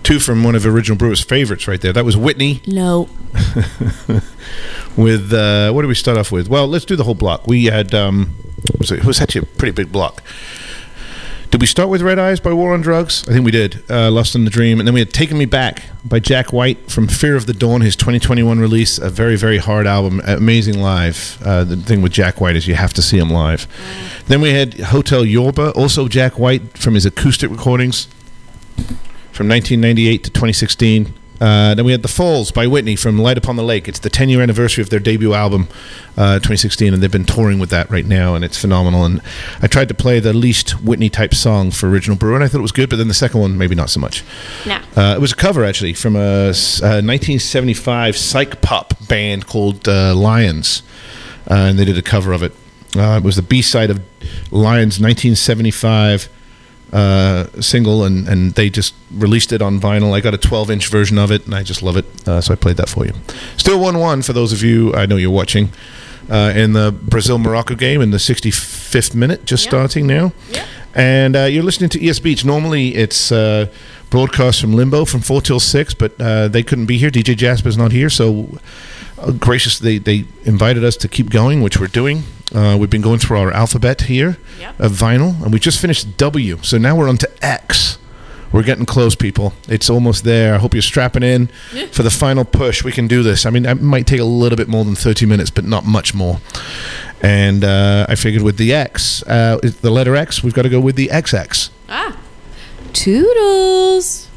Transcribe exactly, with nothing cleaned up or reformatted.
two from one of Original Brewers' favorites right there. That was Whitney. No. With, uh, what did we start off with? Well, let's do the whole block. We had, um, it was, it was actually a pretty big block. Did we start with Red Eyes by War on Drugs? I think we did. Uh, Lost in the Dream. And then we had Taking Me Back by Jack White from Fear of the Dawn, his twenty twenty-one release. A very, very hard album. Amazing live. Uh, the thing with Jack White is you have to see him live. Mm. Then we had Hotel Yorba, also Jack White from his acoustic recordings from nineteen ninety-eight to twenty sixteen. Uh, then we had The Falls by Whitney from Light Upon the Lake. It's the ten-year anniversary of their debut album, uh, twenty sixteen, and they've been touring with that right now, and it's phenomenal. And I tried to play the least Whitney-type song for Original Brewer, and I thought it was good, but then the second one, maybe not so much. No. Uh, it was a cover, actually, from a, a nineteen seventy-five psych pop band called uh, Lions, uh, and they did a cover of it. Uh, it was the B-side of Lions' nineteen seventy-five Uh, single, and, and they just released it on vinyl. I got a twelve-inch version of it, and I just love it, uh, so I played that for you. Still one one for those of you, I know you're watching, uh, in the Brazil-Morocco game in the sixty-fifth minute, just yep. starting now. Yep. And uh, you're listening to E S Beach. Normally, it's uh, broadcast from Limbo from four till six, but uh, they couldn't be here. D J Jasper's not here, so uh, graciously they, they invited us to keep going, which we're doing. Uh, we've been going through our alphabet here yep. of vinyl, and we just finished W, so now we're on to X. We're getting close, people. It's almost there. I hope you're strapping in yeah. for the final push. We can do this. I mean, it might take a little bit more than thirty minutes, but not much more. And uh, I figured with the X, uh, the letter X, we've got to go with the X X. Ah. Toodles.